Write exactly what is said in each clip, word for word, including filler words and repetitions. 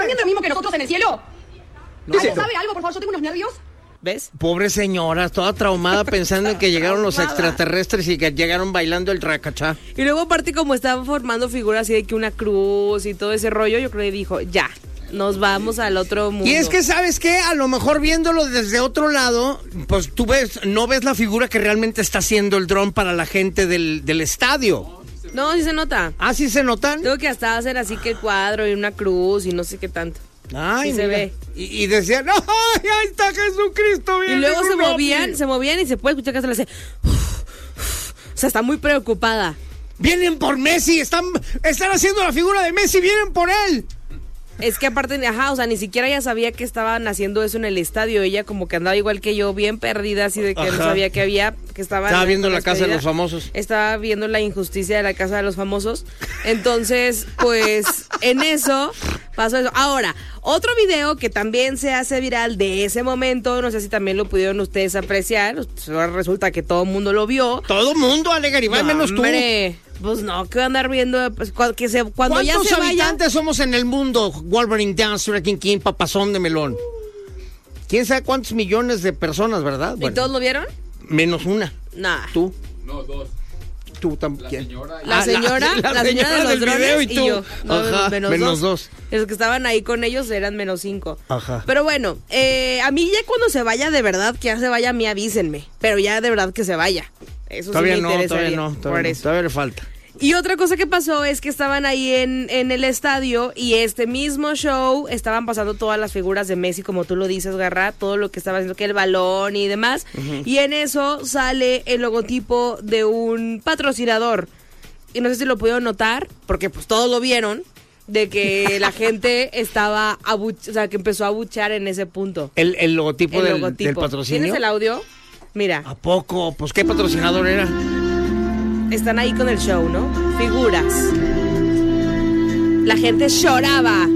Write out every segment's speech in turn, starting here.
viendo lo mismo que nosotros en el cielo? No, ¿Alguien sabe algo? Por favor, yo tengo unos nervios. ¿Ves? Pobre señora, toda traumada pensando en que llegaron los extraterrestres y que llegaron bailando el racachá. Y luego aparte como estaba formando figuras así de que una cruz y todo ese rollo, yo creo que dijo, ya, nos vamos al otro mundo. Y es que, ¿sabes qué? A lo mejor viéndolo desde otro lado, pues tú ves, no ves la figura que realmente está haciendo el dron para la gente del, del estadio. No, sí se nota. ¿Ah, sí se notan? Tengo que hasta hacer así que el cuadro y una cruz y no sé qué tanto. Ay, sí se ve. Y, y decían, ¡ay, ahí está Jesucristo! Y luego se movían, se movían y se puede escuchar que se le hace... O sea, está muy preocupada. ¡Vienen por Messi! Están, están haciendo la figura de Messi, ¡vienen por él! Es que aparte, ajá, o sea, ni siquiera ella sabía que estaban haciendo eso en el estadio. Ella como que andaba igual que yo, bien perdida, así de que ajá. No sabía que había, que estaban... Estaba viendo la casa de los famosos. Estaba viendo la injusticia de la casa de los famosos. Entonces, pues, en eso pasó eso. Ahora, otro video que también se hace viral de ese momento, no sé si también lo pudieron ustedes apreciar. Ahora resulta que todo el mundo lo vio. Todo el mundo, Ale Garibay, no, menos hombre. tú. Pues no, que voy a andar viendo, pues, que se, cuando ya se ¿Cuántos vaya... habitantes somos en el mundo? Wolverine Dance, King King, Papazón de Melón. ¿Quién sabe cuántos millones de personas, verdad? ¿Y bueno, todos lo vieron? Menos una. Nah. ¿Tú? No, dos. Tú también. La señora. La señora, ah, la, la, la señora de los drones y, y yo. No, Ajá, menos, menos dos. dos. Los que estaban ahí con ellos eran menos cinco. Ajá. Pero bueno, eh, a mí ya cuando se vaya de verdad, que ya se vaya, a mí avísenme. Pero ya de verdad que se vaya. Eso todavía sí me no, interesaría. todavía no, todavía por no, eso. todavía le falta. Y otra cosa que pasó es que estaban ahí en, en el estadio y este mismo show estaban pasando todas las figuras de Messi, como tú lo dices, Garra, todo lo que estaba haciendo, que el balón y demás. Uh-huh. Y en eso sale el logotipo de un patrocinador. Y no sé si lo pudieron notar, porque pues todos lo vieron, de que la gente estaba, abuch- o sea, que empezó a abuchear en ese punto. ¿El, el logotipo, el del, logotipo del patrocinio? ¿Tienes el audio? Mira. ¿A poco? Pues, ¿qué patrocinador era? Están ahí con el show, ¿no? Figuras. La gente lloraba.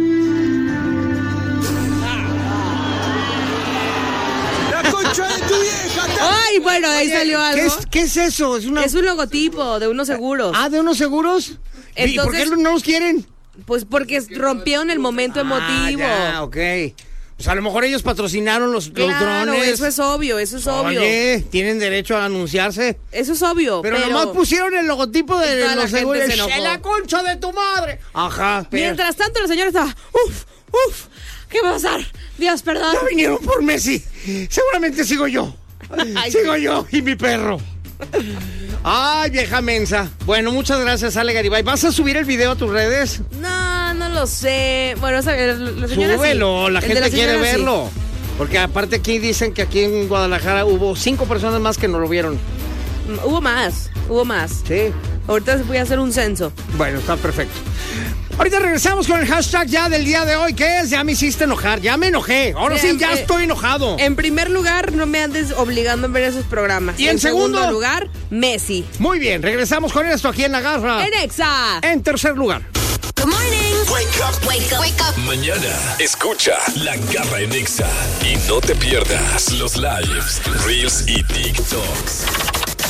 ¡La concha de tu vieja! Ay, bueno, ahí Oye, salió algo. ¿Qué es, qué es eso? ¿Es, una... es un logotipo de unos seguros. Ah, ¿de unos seguros? Entonces, ¿y por qué no los quieren? Pues porque rompieron el momento emotivo. Ah, ya, ok. Pues a lo mejor ellos patrocinaron los, claro, los drones. Eso es obvio, eso es obvio. Oye, tienen derecho a anunciarse. Eso es obvio. Pero, pero... nomás pusieron el logotipo de los seguros. ¡En la concha de tu madre! Ajá. Pero... Mientras tanto, la señora estaba, uf, uf, ¿qué va a pasar? Dios, perdón. Ya vinieron por Messi. Seguramente sigo yo. Ay, sigo yo y mi perro. Ay, vieja mensa. Bueno, muchas gracias, Ale Garibay. ¿Vas a subir el video a tus redes? No, no lo sé. Bueno, la señora Súbelo, sí. La gente la quiere verlo. Sí. Porque aparte aquí dicen que aquí en Guadalajara hubo cinco personas más que no lo vieron. Hubo más, hubo más. Sí. Ahorita voy a hacer un censo. Bueno, está perfecto. Ahorita regresamos con el hashtag ya del día de hoy, que es, ya me hiciste enojar, ya me enojé, ahora sí, sí ya eh, estoy enojado. En primer lugar, no me andes obligando a ver esos programas. Y en, en segundo, segundo lugar, Messi. Muy bien, regresamos con esto aquí en La Garra. En Exa. En tercer lugar. Good morning. Wake up, wake up, wake up. Mañana escucha La Garra en Exa y no te pierdas los lives, reels y TikToks.